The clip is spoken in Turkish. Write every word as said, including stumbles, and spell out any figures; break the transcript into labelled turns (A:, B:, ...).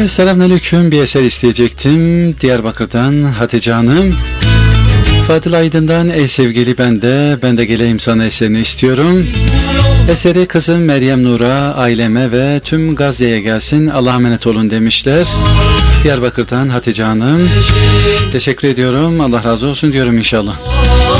A: Selamünaleyküm. Bir eser isteyecektim. Diyarbakır'dan Hatice Hanım. Fadıl Aydın'dan ey sevgili ben de, ben de geleyim sana eserini istiyorum. Eseri kızım Meryem Nur'a, aileme ve tüm Gazze'ye gelsin. Allah'a emanet olun demişler. Diyarbakır'dan Hatice Hanım. Teşekkür ediyorum. Allah razı olsun diyorum inşallah.